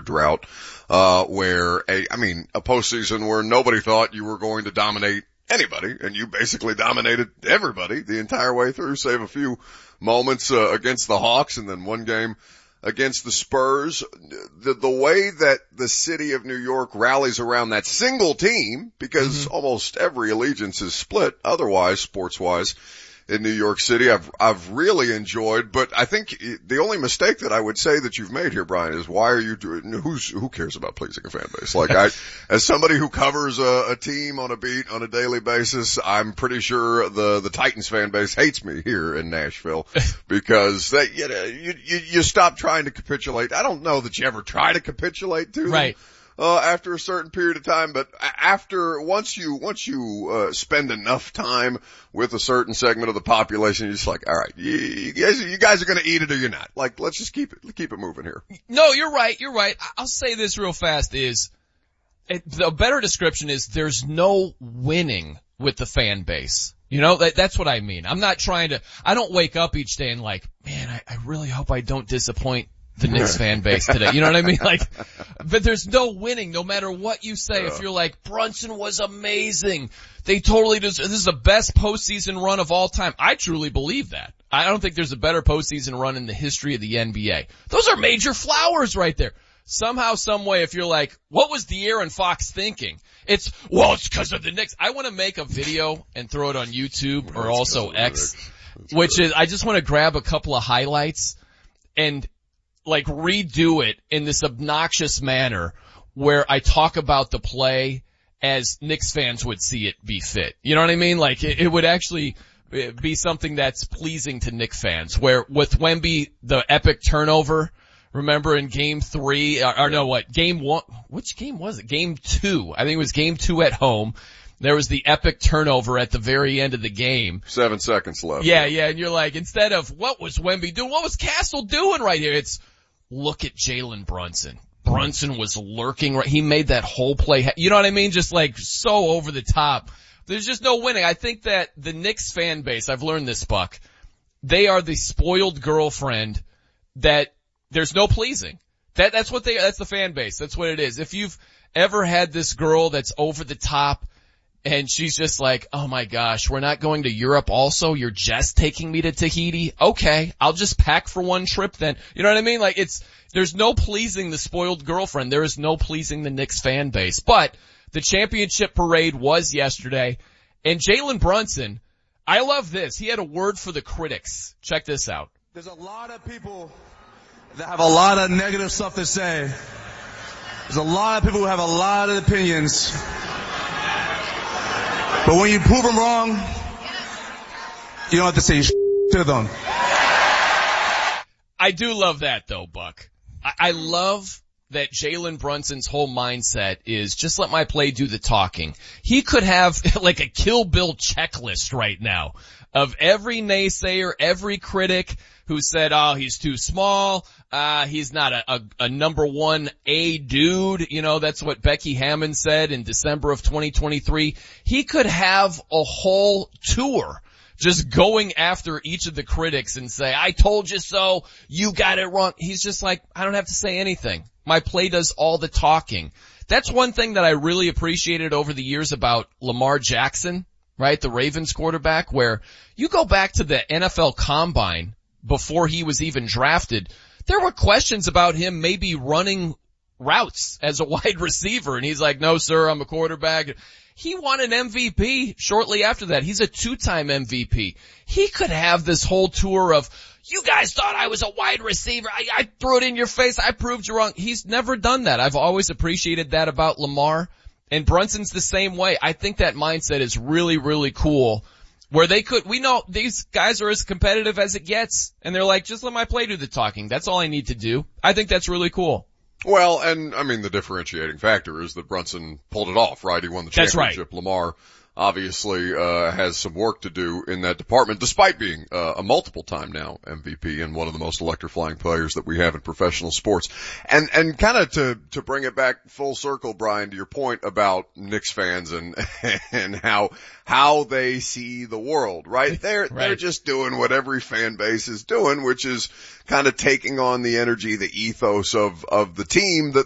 drought, where a postseason where nobody thought you were going to dominate anybody, and you basically dominated everybody the entire way through, save a few moments, against the Hawks and then one game against the Spurs. The way that the city of New York rallies around that single team, because almost every allegiance is split otherwise, sports-wise, in New York City, I've really enjoyed. But I think the only mistake that I would say that you've made here, Brian, is why are you doing, who cares about pleasing a fan base? Like as somebody who covers a team on a beat on a daily basis, I'm pretty sure the Titans fan base hates me here in Nashville because you stop trying to capitulate. I don't know that you ever try to capitulate to them. Right. After a certain period of time, but once you spend enough time with a certain segment of the population, you're just like, all right, you guys are gonna eat it or you're not. Like, let's just keep it moving here. No, you're right. I'll say this real fast the better description is there's no winning with the fan base. You know, that's what I mean. I don't wake up each day and like, man, I really hope I don't disappoint the Knicks fan base today. You know what I mean? Like, but there's no winning no matter what you say. If you're like, Brunson was amazing. They totally this is the best postseason run of all time. I truly believe that. I don't think there's a better postseason run in the history of the NBA. Those are major flowers right there. Somehow, some way, if you're like, what was De'Aaron Fox thinking? It's because of the Knicks. I want to make a video and throw it on YouTube or also X, which is, I just want to grab a couple of highlights and like redo it in this obnoxious manner where I talk about the play as Knicks fans would see it be fit. You know what I mean? Like it would actually be something that's pleasing to Knicks fans, where with Wemby, the epic turnover, remember in game 3, game 1, which game was it? Game 2. I think it was game 2 at home. There was the epic turnover at the very end of the game. 7 seconds left. Yeah, and you're like, instead of what was Wemby doing, what was Castle doing right here? It's, look at Jalen Brunson. Brunson was lurking right. He made that whole play. You know what I mean? Just like so over the top. There's just no winning. I think that the Knicks fan base, I've learned this, Buck, they are the spoiled girlfriend that there's no pleasing. That's the fan base. That's what it is. If you've ever had this girl that's over the top and she's just like, oh my gosh, we're not going to Europe also? You're just taking me to Tahiti? Okay, I'll just pack for one trip then. You know what I mean? Like there's no pleasing the spoiled girlfriend. There is no pleasing the Knicks fan base. But the championship parade was yesterday, and Jalen Brunson, I love this. He had a word for the critics. Check this out. There's a lot of people that have a lot of negative stuff to say. There's a lot of people who have a lot of opinions. But when you prove them wrong, you don't have to say to them. I do love that though, Buck. I love that Jalen Brunson's whole mindset is just let my play do the talking. He could have like a Kill Bill checklist right now of every naysayer, every critic who said, oh, he's too small, he's not a number 1A dude. You know, that's what Becky Hammon said in December of 2023. He could have a whole tour just going after each of the critics and say, I told you so, you got it wrong. He's just like, I don't have to say anything. My play does all the talking. That's one thing that I really appreciated over the years about Lamar Jackson, right? The Ravens quarterback, where you go back to the NFL Combine before he was even drafted, there were questions about him maybe running routes as a wide receiver. And he's like, no, sir, I'm a quarterback. He won an MVP shortly after that. He's a 2-time MVP. He could have this whole tour of, you guys thought I was a wide receiver. I threw it in your face. I proved you wrong. He's never done that. I've always appreciated that about Lamar. And Brunson's the same way. I think that mindset is really, really cool. Where we know these guys are as competitive as it gets. And they're like, just let my play do the talking. That's all I need to do. I think that's really cool. Well, and I mean, the differentiating factor is that Brunson pulled it off, right? He won the championship. That's right. Lamar obviously has some work to do in that department, despite being a multiple time now MVP and one of the most electrifying players that we have in professional sports. And kind of to bring it back full circle, Brian, to your point about Knicks fans and how they see the world, right? They're just doing what every fan base is doing, which is kind of taking on the energy, the ethos of the team that